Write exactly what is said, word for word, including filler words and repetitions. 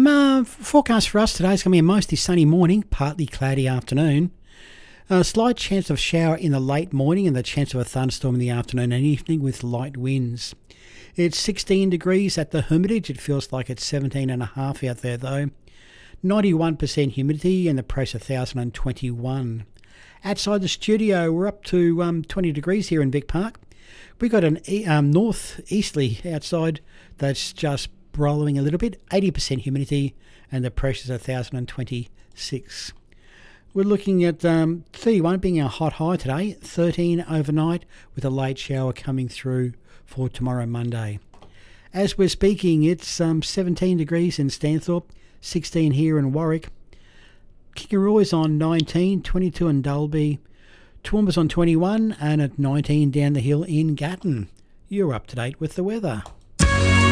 Uh, forecast for us today is going to be a mostly sunny morning, partly cloudy afternoon. A slight chance of shower in the late morning and the chance of a thunderstorm in the afternoon and evening with light winds. It's sixteen degrees at the Hermitage. It feels like it's seventeen and a half out there though. ninety-one percent humidity and the pressure one thousand twenty-one. Outside the studio, we're up to um, twenty degrees here in Vic Park. We've got an e- um, north-easterly outside that's just blowing a little bit, eighty percent humidity, and the pressure's one thousand twenty-six. We're looking at um, thirty-one being our hot high today, thirteen overnight, with a late shower coming through for tomorrow, Monday. As we're speaking, it's um, seventeen degrees in Stanthorpe, sixteen here in Warwick. Kingaroy's on nineteen, twenty-two in Dalby. Toowoomba's on twenty-one, and at nineteen down the hill in Gatton. You're up to date with the weather.